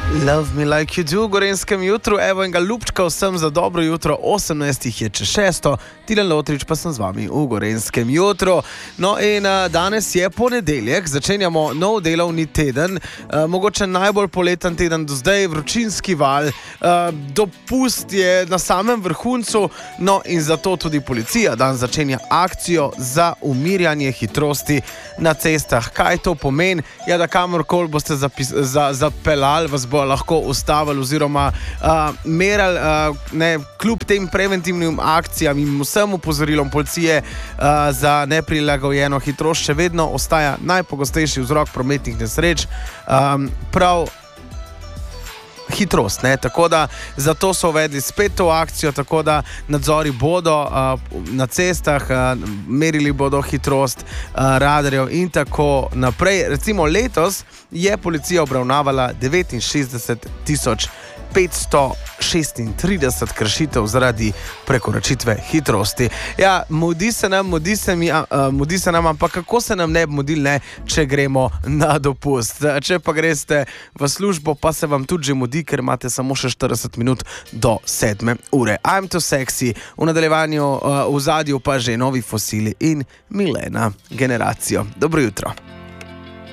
Love me like you do v Gorenjskem jutru, evo enega ljubčka vsem za dobro jutro, 18 je čez 6, Tilen Lotrič pa sem z vami v Gorenjskem jutru. No in danes je ponedeljek, začenjamo nov delovni teden, mogoče najbolj poleten teden do zdaj, vročinski val, dopust je na samem vrhuncu, no in zato tudi policija dan začenja akcijo za umirjanje hitrosti na cestah. Kaj to pomeni? Ja, da kamorkoli boste zapeljali, vas bo lahko ustavili oziroma merali, kljub tem preventivnim akcijam in vsem upozorilom policije za neprilagojeno hitrost še vedno ostaja najpogostejši vzrok prometnih nesreč, prav hitrost, tako da zato so uvedli spet to akcijo, tako da nadzori bodo na cestah, merili bodo hitrost radarjev in tako naprej. Recimo letos je policija obravnavala 69.536 kršitev zaradi prekoračitve hitrosti. Ja, mudi se nam, ampak kako se nam ne bi mudili, če gremo na dopust. Če pa greste v službo, pa se vam tudi že mudi, ker imate samo še 40 minut do 7 ure. I'm too sexy, v nadaljevanju v zadju pa že novi Fosili in Milena generacijo. Dobro jutro.